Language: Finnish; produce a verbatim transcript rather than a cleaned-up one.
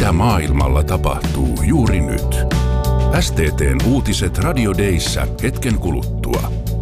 mitä maailmalla tapahtuu juuri nyt. S T T:n uutiset Radio Dayssä hetken kuluttua.